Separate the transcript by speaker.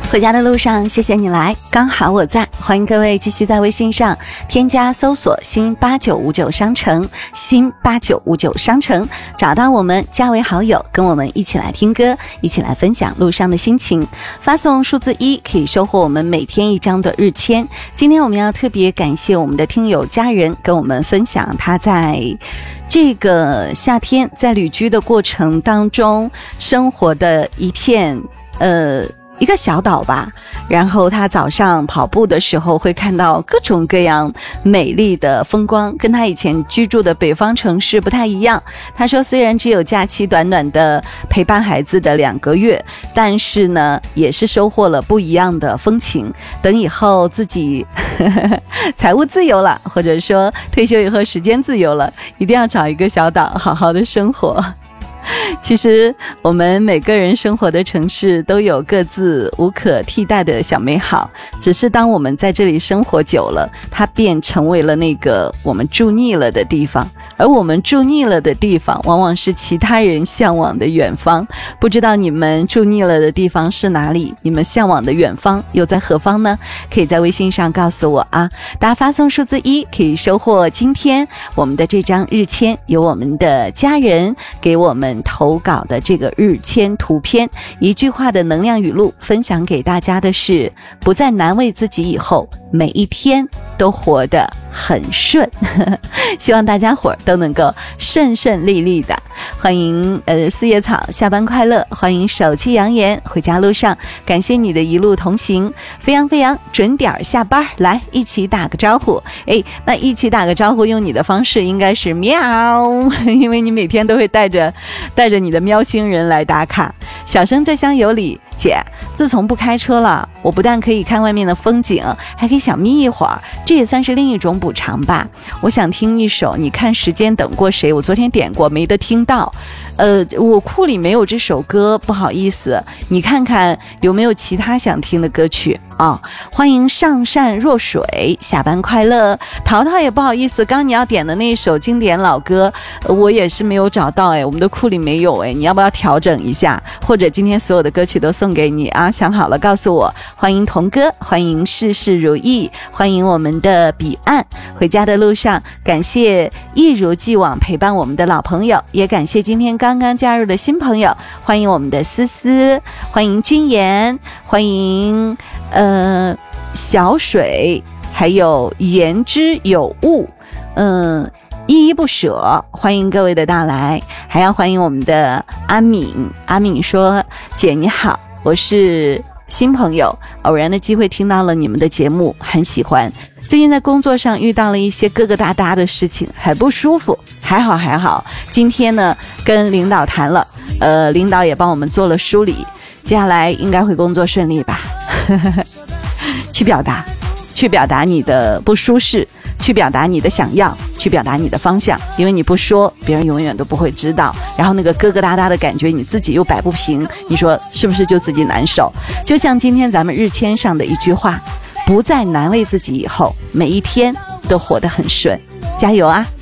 Speaker 1: 回家的路上，谢谢你来，刚好我在。欢迎各位继续在微信上添加搜索新8959商城，新8959商城，找到我们加为好友，跟我们一起来听歌，一起来分享路上的心情。发送数字1可以收获我们每天一张的日签。今天我们要特别感谢我们的听友家人跟我们分享他在这个夏天在旅居的过程当中生活的一片一个小岛吧，然后他早上跑步的时候会看到各种各样美丽的风光，跟他以前居住的北方城市不太一样。他说虽然只有假期短短的陪伴孩子的2个月，但是呢也是收获了不一样的风情。等以后自己财务自由了，或者说退休以后时间自由了，一定要找一个小岛好好的生活。其实我们每个人生活的城市都有各自无可替代的小美好，只是当我们在这里生活久了，它便成为了那个我们住腻了的地方，而我们住腻了的地方往往是其他人向往的远方。不知道你们住腻了的地方是哪里？你们向往的远方又在何方呢？可以在微信上告诉我啊！大家发送数字1可以收获今天我们的这张日签，由我们的家人给我们投稿的这个日签图片。一句话的能量语录分享给大家的是：不再难为自己以后，每一天都活得很顺。希望大家伙儿都能够顺顺利利的。欢迎四叶草下班快乐，欢迎手气扬言回家路上，感谢你的一路同行。飞扬飞扬准点下班，来一起打个招呼。那一起打个招呼用你的方式应该是喵，因为你每天都会带着你的喵星人来打卡。小生这厢有礼，姐，自从不开车了，我不但可以看外面的风景，还可以小眯一会儿，这也算是另一种补偿吧。我想听一首你看时间等过谁，我昨天点过没得听到，我库里没有这首歌，不好意思，你看看有没有其他想听的歌曲啊？欢迎上善若水，下班快乐。淘淘也不好意思，刚你要点的那首经典老歌，我也是没有找到，我们的库里没有，你要不要调整一下？或者今天所有的歌曲都送给你啊？想好了告诉我。欢迎童哥，欢迎事事如意，欢迎我们的彼岸。回家的路上，感谢一如既往陪伴我们的老朋友，也感谢今天刚刚加入的新朋友。欢迎我们的思思，欢迎君言，欢迎小水，还有言之有物，依依不舍，欢迎各位的到来。还要欢迎我们的阿敏。阿敏说：姐你好，我是新朋友，偶然的机会听到了你们的节目，很喜欢。最近在工作上遇到了一些疙疙瘩瘩的事情，很不舒服，还好。今天呢跟领导谈了，领导也帮我们做了梳理，接下来应该会工作顺利吧。去表达你的不舒适，去表达你的想要，去表达你的方向，因为你不说，别人永远都不会知道。然后那个疙疙瘩瘩的感觉，你自己又摆不平，你说是不是就自己难受？就像今天咱们日签上的一句话：不再难为自己以后，每一天都活得很顺。加油啊！